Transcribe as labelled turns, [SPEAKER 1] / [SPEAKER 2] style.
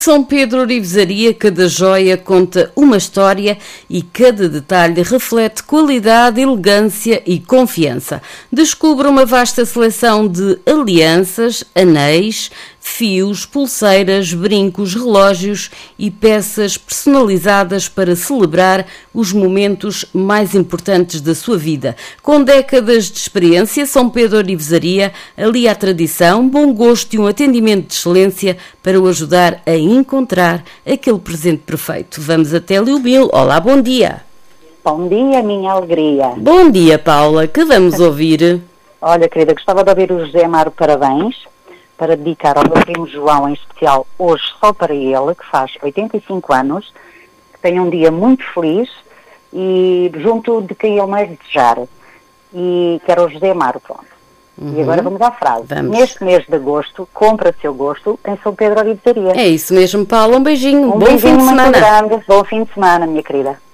[SPEAKER 1] São Pedro Orivesaria, cada joia conta uma história e cada detalhe reflete qualidade, elegância e confiança. Descubra uma vasta seleção de alianças, anéis, fios, pulseiras, brincos, relógios e peças personalizadas para celebrar os momentos mais importantes da sua vida. Com décadas de experiência, São Pedro Orivesaria alia a tradição, bom gosto e um atendimento de excelência para o ajudar a encontrar aquele presente perfeito. Vamos até Leomil. Olá, bom dia.
[SPEAKER 2] Bom dia, minha alegria.
[SPEAKER 1] Bom dia, Paula. Que vamos ouvir?
[SPEAKER 2] Olha, querida, gostava de ouvir o José Amaro Parabéns, para dedicar ao meu primo João, em especial, hoje só para ele, que faz 85 anos, que tenha um dia muito feliz e junto de quem ele mais desejar. E que era o José Amaro, pronto. E agora vamos à frase.
[SPEAKER 1] Vamos.
[SPEAKER 2] Neste mês de agosto, compra seu gosto em São Pedro Orivesaria.
[SPEAKER 1] É isso mesmo, Paula. Um beijinho.
[SPEAKER 2] Um
[SPEAKER 1] Bom
[SPEAKER 2] beijinho
[SPEAKER 1] fim de semana.
[SPEAKER 2] muito grande. Bom fim de semana, minha querida.